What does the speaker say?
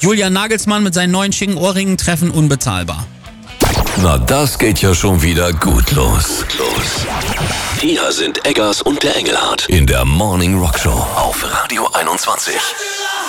Julian Nagelsmann mit seinen neuen schicken Ohrringen treffen unbezahlbar. Na, das geht ja schon wieder gut los. Hier sind Eggers und der Engelhardt in der Morning Rock Show auf Radio 21.